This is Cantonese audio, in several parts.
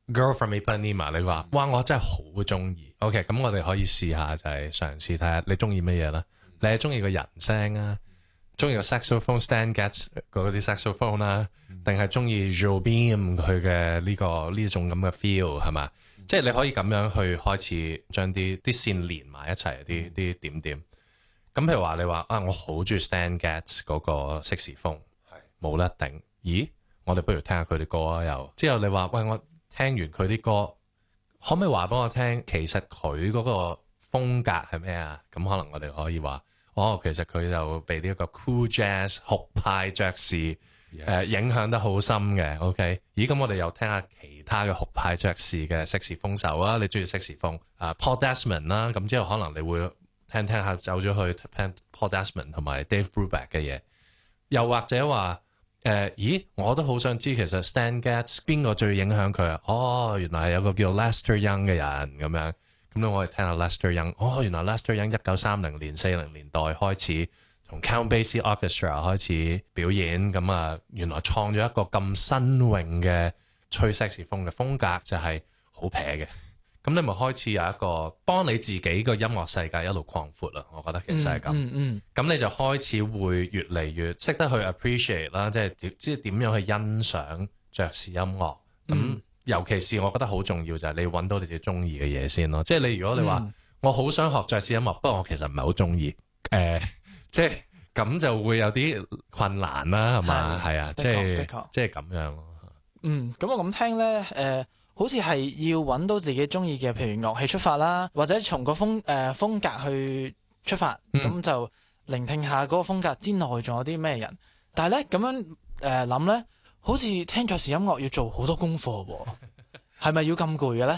Girl from Ipanema， 你話哇我真係好中意。OK， 咁我哋可以試下就係嘗試睇下你中意乜嘢啦。你係中意個人聲啊，中意個 saxophone Stan Getz 嗰啲 saxophone 啦，定係中意 Jobim 佢嘅呢種咁嘅 feel 係嘛？即係你可以咁樣去開始將啲線連埋一齊啲點點。咁譬如話你話啊，我好中意 Stan Getz 嗰個色士風，冇得頂。咦？我哋不如聽下佢啲歌啊！又之後你話喂，我聽完佢啲歌，可唔可以話俾我聽？其實佢嗰個風格係咩啊？咁可能我哋可以話，其實佢就被呢一個 cool jazz 酷派爵士影響得好深嘅。OK， 咦？咁我哋又聽下其他嘅酷派爵士嘅色士風手啊！你中意色士風Paul Desmond 啦，咁之後可能你會聽下走咗去聽 Paul Desmond 同埋 Dave Brubeck 嘅嘢，又或者話。咦，我都好想知其實 Stan Getz 邊個最影響佢啊？原來係有個叫 Lester Young 嘅人咁樣，咁咧我哋聽下 Lester Young。原來 Lester Young 1930年、40年代開始從 Count Basie Orchestra 開始表演，咁啊原來創咗一個咁新穎嘅吹色士風嘅風格，就係好撇嘅。咁你咪開始有一個幫你自己個音樂世界一路擴闊啦，我覺得其實係咁。咁你就開始會越嚟越識得去 appreciate 啦，即係點樣去欣賞爵士音樂。咁尤其是我覺得好重要就係你揾到你自己中意嘅嘢先咯。即係你如果你話我好想學爵士音樂，不過我其實唔係好中意，即係咁就會有啲困難啦，係嘛？係啊，即係咁樣咯。 咁我咁聽咧，好似係要揾到自己中意嘅，譬如樂器出發啦，或者從個風格去出發，咁就聆聽下嗰個風格之內仲有啲咩人。但係咧咁樣諗咧，好似聽爵士音樂要做好多功課喎，係咪要咁攰嘅咧？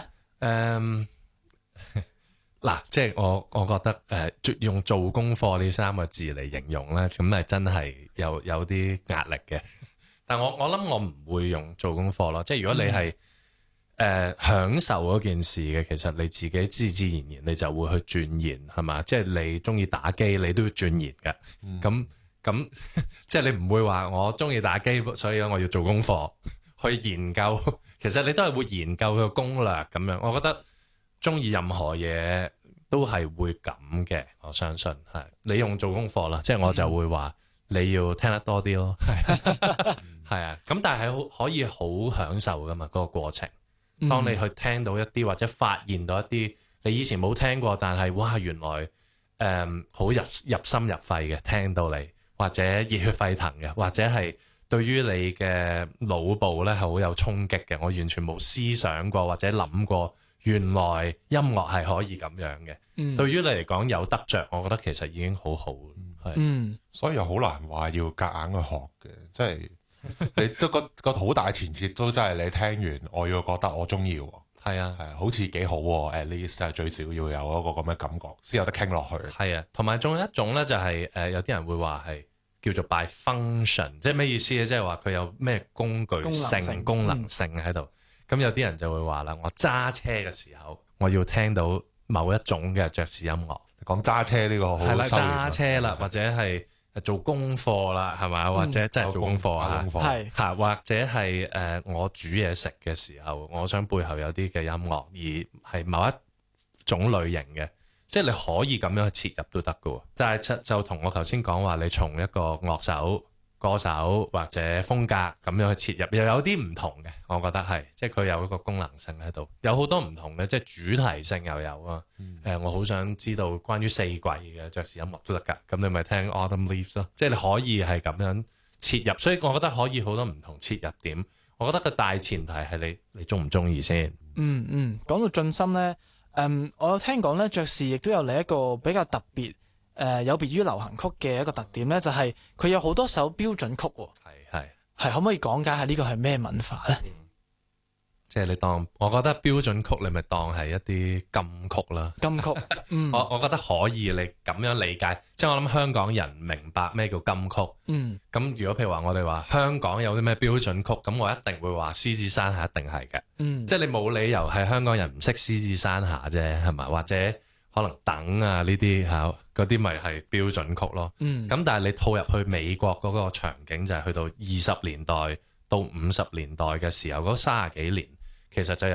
嗱，即係我覺得用做功課呢3個字嚟形容咧，咁係真係有啲壓力嘅。但我諗我唔會用做功課咯，即係如果你係享受嗰件事嘅，其實你自己自然你就會去鑽研，係嘛？即係你中意打機，你都要鑽研㗎。咁即係你唔會話我中意打機，所以我要做功課去研究。其實你都係會研究個攻略咁樣。我覺得中意任何嘢都係會咁嘅，我相信係。你用做功課啦，即係我就會話你要聽得多啲咯。係啊，咁但係可以好享受㗎嘛，嗰個過程。當你去聽到一啲或者發現到一啲你以前冇聽過，但係哇原來好入心入肺嘅，聽到你或者熱血沸騰嘅，或者係對於你嘅腦部咧係好有衝擊嘅，我完全冇思想過或者諗過原來音樂係可以咁樣嘅。對於你嚟講有得着，我覺得其實已經好好。 所以又好難話要夾硬去學嘅，即係。你都個好大前設都真係你聽完我要覺得我中意喎， 係啊， 好似幾好喎，at least 最少要有一個咁嘅感覺先有得傾落去。 係啊，同埋仲有一種咧就係有啲人會話係叫做 by function， 即係咩意思咧？即係話佢有咩工具性、功能性喺度。咁有啲人就會話啦，我揸車嘅時候我要聽到某一種嘅爵士音樂。 講揸車呢個好， 係啦，揸車啦，或者係做功課啦，係嘛？或者真係做功課啊， 係嚇，或者係我煮嘢食嘅時候，我想背後有啲嘅音樂，而係某一種類型嘅，即係你可以咁樣去切入都得㗎喎。但係就同我頭先講話，你從一個樂手、歌手或者風格咁樣去切入，又有啲唔同嘅，我覺得係，即係佢有一個功能性喺度，有好多唔同嘅，即係主題性又有啊。我好想知道關於四季嘅爵士音樂都得㗎，咁你咪聽 Autumn Leaves 咯，即係你可以係咁樣切入，所以我覺得可以好多唔同切入點。我覺得個大前提係你中唔中意先。 講到進心咧，我有聽講咧，爵士亦都有另一個比較特別。有別於流行曲嘅一個特點咧，就係佢有好多首標準曲喎。係可唔可以講解下呢個係咩文化咧？ 即係你當，我覺得標準曲你咪當係一啲金曲啦。 金曲， 我覺得可以你咁樣理解。即係我諗香港人明白咩叫金曲。咁如果譬如話我哋話香港有啲咩標準曲，咁我一定會話獅子山下一定係嘅。即係你冇理由係香港人唔識獅子山下啫，係咪？或者可能等啊呢啲嗰啲咪係標準曲咯。咁但係你套入去美國嗰個場景就係去到20年代到50年代嘅時候，嗰30幾年其實就有